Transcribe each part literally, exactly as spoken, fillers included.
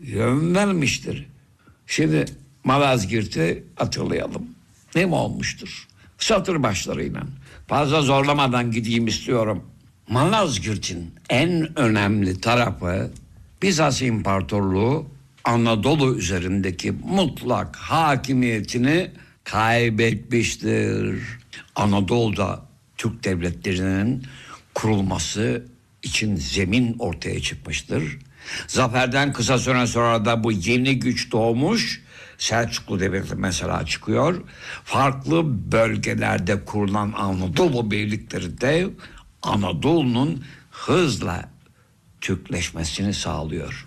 yön vermiştir. Şimdi Malazgirt'i hatırlayalım. Ne mi olmuştur? Satır başlarıyla. Fazla zorlamadan gideyim istiyorum. Malazgirt'in en önemli tarafı Bizans İmparatorluğu Anadolu üzerindeki mutlak hakimiyetini kaybetmiştir. Anadolu'da Türk devletlerinin kurulması için zemin ortaya çıkmıştır. Zaferden kısa süre sonra da bu yeni güç doğmuş. Selçuklu Devleti mesela çıkıyor. Farklı bölgelerde kurulan Anadolu beylikleri de Anadolu'nun hızla Türkleşmesini sağlıyor.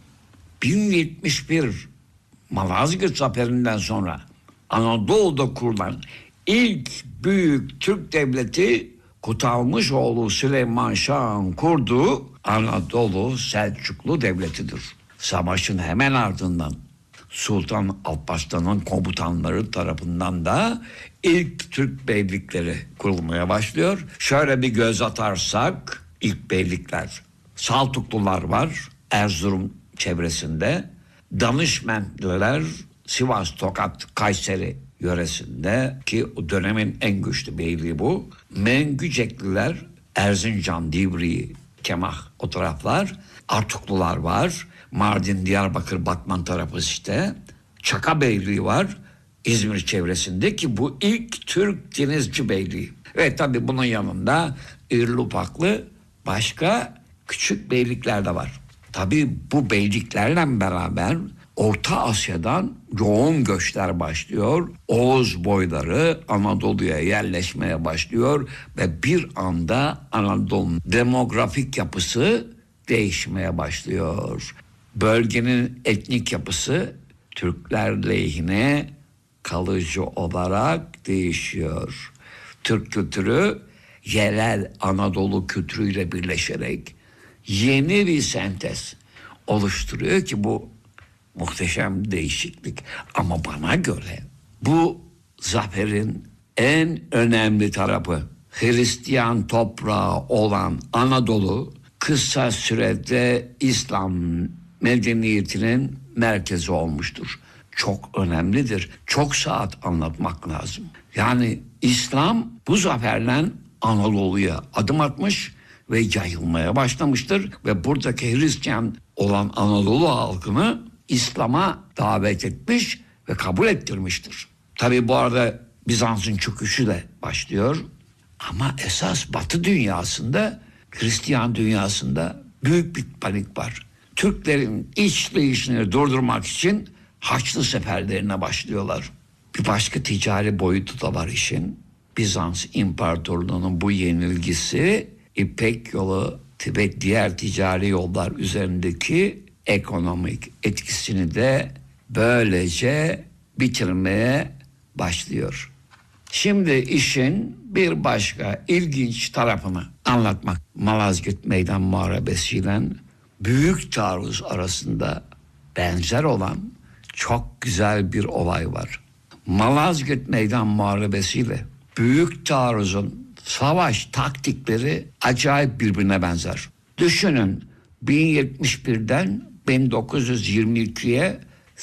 bin yetmiş bir Malazgirt Zaferi'nden sonra Anadolu'da kurulan ilk büyük Türk devleti Kutalmışoğlu Süleyman Şah'ın kurduğu Anadolu Selçuklu Devleti'dir. Savaşın hemen ardından Sultan Alparslan'ın komutanları tarafından da ilk Türk beylikleri kurulmaya başlıyor. Şöyle bir göz atarsak ilk beylikler Saltuklular var Erzurum çevresinde. Danışmentliler Sivas, Tokat, Kayseri yöresinde ki o dönemin en güçlü beyliği bu. Mengücekliler Erzincan, Divriği, Kemah o taraflar. Artuklular var. Mardin, Diyarbakır, Batman tarafı işte. Çaka Beyliği var İzmir çevresinde ki bu ilk Türk denizci beyliği. Ve tabii bunun yanında irili ufaklı başka küçük beylikler de var. Tabii bu beyliklerle beraber Orta Asya'dan yoğun göçler başlıyor. Oğuz boyları Anadolu'ya yerleşmeye başlıyor ve bir anda Anadolu'nun demografik yapısı değişmeye başlıyor. Bölgenin etnik yapısı Türkler lehine kalıcı olarak değişiyor. Türk kültürü yerel Anadolu kültürüyle birleşerek yeni bir sentez oluşturuyor ki bu muhteşem değişiklik. Ama bana göre bu zaferin en önemli tarafı Hristiyan toprağı olan Anadolu kısa sürede İslam medeniyetinin merkezi olmuştur. Çok önemlidir. Çok saat anlatmak lazım. Yani İslam bu zaferle Anadolu'ya adım atmış ve yayılmaya başlamıştır. Ve buradaki Hristiyan olan Anadolu halkını İslam'a davet etmiş ve kabul ettirmiştir. Tabii bu arada Bizans'ın çöküşü de başlıyor. Ama esas Batı dünyasında, Hristiyan dünyasında büyük bir panik var. Türklerin işleyişini durdurmak için Haçlı seferlerine başlıyorlar. Bir başka ticari boyutu da var işin. Bizans İmparatorluğu'nun bu yenilgisi İpek yolu ve diğer ticari yollar üzerindeki ekonomik etkisini de böylece bitirmeye başlıyor. Şimdi işin bir başka ilginç tarafını anlatmak. Malazgirt Meydan Muharebesi ile Büyük Taarruz arasında benzer olan çok güzel bir olay var. Malazgirt Meydan Muharebesi ile Büyük Taarruz'un savaş taktikleri acayip birbirine benzer. Düşünün bin yetmiş birden bin dokuz yüz yirmi ikiye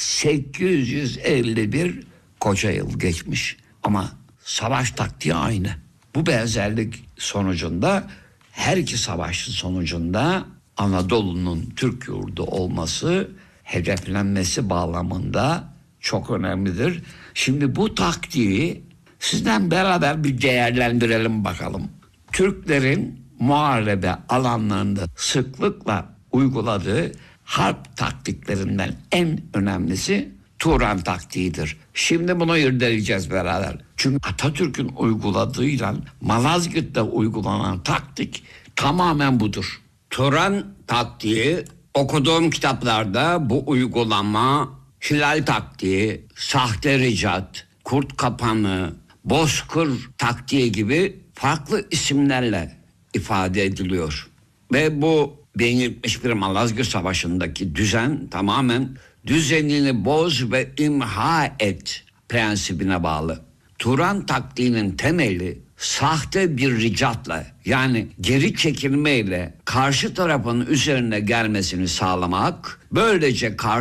sekiz yüz elli bir koca yıl geçmiş. Ama savaş taktiği aynı. Bu benzerlik sonucunda her iki savaşın sonucunda Anadolu'nun Türk yurdu olması hedeflenmesi bağlamında çok önemlidir. Şimdi bu taktiği sizden beraber bir değerlendirelim bakalım. Türklerin muharebe alanlarında sıklıkla uyguladığı harp taktiklerinden en önemlisi Turan taktiğidir. Şimdi bunu irdeleyeceğiz beraber. Çünkü Atatürk'ün uyguladığıyla Malazgirt'te uygulanan taktik tamamen budur. Turan taktiği, okuduğum kitaplarda bu uygulama hilal taktiği, sahte ricat, kurt kapanı, bozkır taktiği gibi farklı isimlerle ifade ediliyor. Ve bu bin yetmiş bir Malazgirt Savaşı'ndaki düzen tamamen düzenini boz ve imha et prensibine bağlı. Turan taktiğinin temeli sahte bir ricatla, yani geri çekilmeyle karşı tarafın üzerine gelmesini sağlamak, böylece karşı